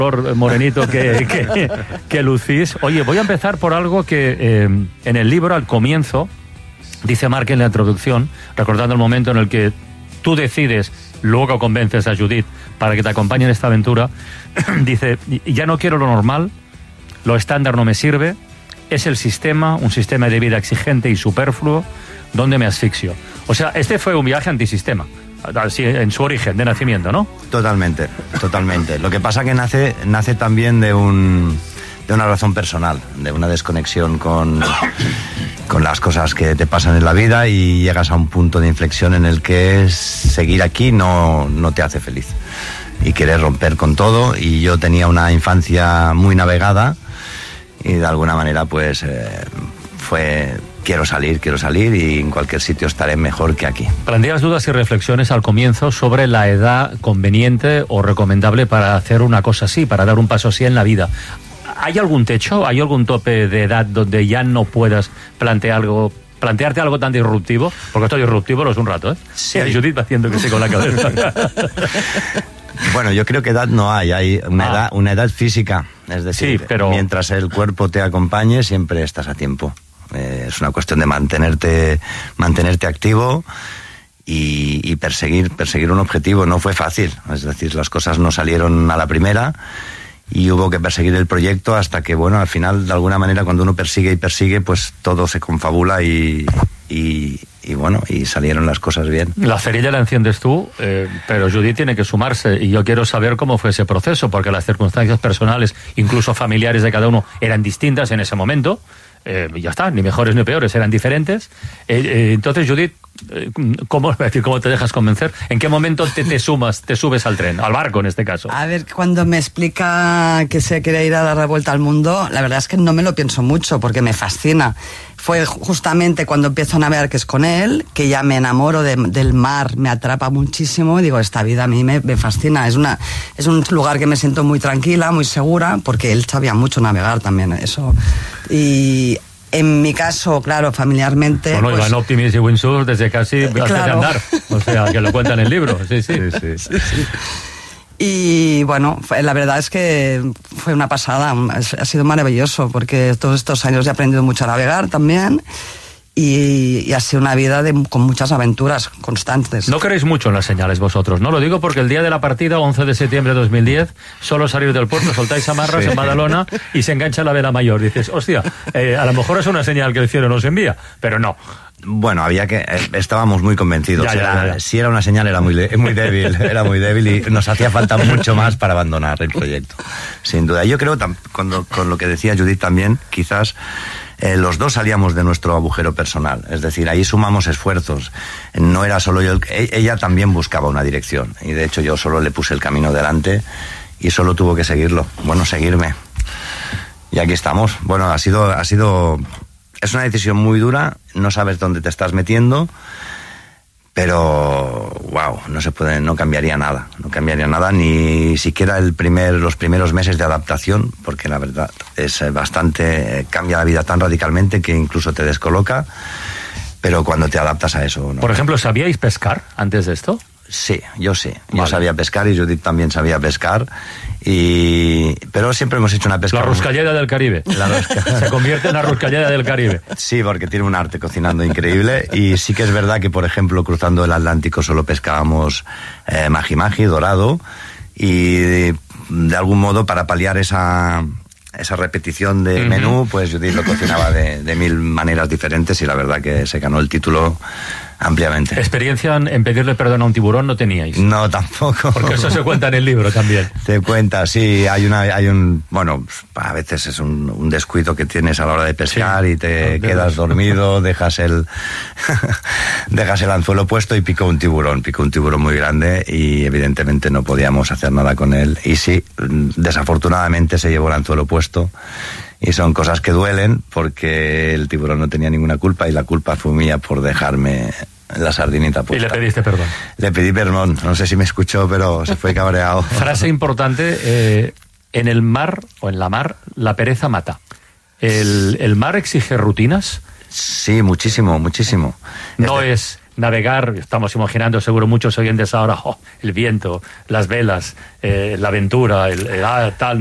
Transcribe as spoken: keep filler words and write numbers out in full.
morenito que, que, que lucís. Oye, voy a empezar por algo que eh, en el libro, al comienzo, dice Marc en la introducción, recordando el momento en el que tú decides, luego convences a Judit para que te acompañe en esta aventura, dice, ya no quiero lo normal, lo estándar no me sirve, es el sistema, un sistema de vida exigente y superfluo, donde me asfixio. O sea, este fue un viaje antisistema, así en su origen, de nacimiento, ¿no? Totalmente, totalmente. Lo que pasa que nace, nace también de un... de una razón personal, de una desconexión con, con las cosas que te pasan en la vida y llegas a un punto de inflexión en el que seguir aquí no, no te hace feliz y quieres romper con todo. Y yo tenía una infancia muy navegada y de alguna manera pues eh, fue quiero salir, quiero salir y en cualquier sitio estaré mejor que aquí. Planteas dudas y reflexiones al comienzo sobre la edad conveniente o recomendable para hacer una cosa así, para dar un paso así en la vida. ¿Hay algún techo, hay algún tope de edad donde ya no puedas plantear algo, plantearte algo tan disruptivo? Porque esto disruptivo no es un rato, ¿eh? Sí. Y Judit va haciendo que sí con la cabeza. Bueno, yo creo que edad no hay, hay una, ah. edad, una edad física. Es decir, sí, pero... mientras el cuerpo te acompañe, siempre estás a tiempo. Eh, es una cuestión de mantenerte, mantenerte activo y, y perseguir, perseguir un objetivo. No fue fácil, es decir, las cosas no salieron a la primera. Y hubo que perseguir el proyecto hasta que, bueno, al final, de alguna manera, cuando uno persigue y persigue, pues todo se confabula y, y, y bueno, y salieron las cosas bien. La cerilla la enciendes tú, eh, pero Judit tiene que sumarse y yo quiero saber cómo fue ese proceso, porque las circunstancias personales, incluso familiares de cada uno, eran distintas en ese momento. Eh, ya está, ni mejores ni peores, eran diferentes. Eh, eh, entonces, Judit, eh, ¿cómo, ¿cómo te dejas convencer? ¿En qué momento te, te sumas, te subes al tren, al barco en este caso? A ver, cuando me explica que se quiere ir a dar la vuelta al mundo, la verdad es que no me lo pienso mucho porque me fascina. Fue justamente cuando empiezo a navegar, que es con él, que ya me enamoro de, del mar, me atrapa muchísimo y digo, esta vida a mí me, me fascina. Es, una, es un lugar que me siento muy tranquila, muy segura, porque él sabía mucho navegar también, eso. Y en mi caso, claro, familiarmente... Bueno, pues, Iván Optimis y Windsurf desde casi eh, hasta claro. de andar, o sea, que lo cuentan en el libro, sí, sí. Sí, sí. sí, sí. Y bueno, la verdad es que fue una pasada, ha sido maravilloso porque todos estos años he aprendido mucho a navegar también y, y ha sido una vida de, con muchas aventuras constantes. No queréis mucho en las señales vosotros, ¿no? Lo digo porque el día de la partida, once de septiembre de dos mil diez, solo salir del puerto, soltáis amarras sí. en Badalona y se engancha la vela mayor. Dices, hostia, eh, a lo mejor es una señal que el cielo nos envía, pero no. Bueno, había que eh, estábamos muy convencidos. Ya, ya, era, ya, ya. Si era una señal era muy, muy débil, era muy débil y nos hacía falta mucho más para abandonar el proyecto, sin duda. Yo creo, con, con lo que decía Judit también, quizás eh, los dos salíamos de nuestro agujero personal. Es decir, ahí sumamos esfuerzos. No era solo yo, el, ella también buscaba una dirección y de hecho yo solo le puse el camino delante y solo tuvo que seguirlo. Bueno, seguirme. Y aquí estamos. Bueno, ha sido, ha sido. Es una decisión muy dura, no sabes dónde te estás metiendo, pero wow, no se puede, no cambiaría nada, no cambiaría nada, ni siquiera el primer, los primeros meses de adaptación, porque la verdad es bastante, cambia la vida tan radicalmente que incluso te descoloca, pero cuando te adaptas a eso, ¿no? Por ejemplo, ¿sabíais pescar antes de esto? Sí, yo sí. Yo vale. sabía pescar y Judit también sabía pescar. Y... Pero siempre hemos hecho una pesca... La ruscalleda del Caribe. La rusca... Se convierte en la ruscalleda del Caribe. Sí, porque tiene un arte cocinando increíble. Y sí que es verdad que, por ejemplo, cruzando el Atlántico solo pescábamos eh, maji-maji, dorado. Y de, de algún modo, para paliar esa... esa repetición de uh-huh. menú, pues Judit lo cocinaba de, de mil maneras diferentes y la verdad que se ganó el título ampliamente. ¿Experiencia en pedirle perdón a un tiburón no teníais? No, tampoco. Porque eso se cuenta en el libro también. Se cuenta, sí, hay una, hay un, bueno, a veces es un, un descuido que tienes a la hora de pescar sí. y te no, quedas dormido, dejas el, dejas el anzuelo puesto y picó un tiburón, picó un tiburón muy grande y evidentemente no podíamos hacer nada con él. Y sí, desafortunadamente se llevó el anzuelo puesto. Y son cosas que duelen porque el tiburón no tenía ninguna culpa y la culpa fue mía por dejarme la sardinita puesta. ¿Y le pediste perdón? Le pedí perdón, no sé si me escuchó, pero se fue cabreado. Frase importante, eh, en el mar o en la mar la pereza mata. ¿El, el mar exige rutinas? Sí, muchísimo, muchísimo. No es... navegar, estamos imaginando seguro muchos oyentes ahora, oh, el viento, las velas, eh, la aventura, el, el ah, tal.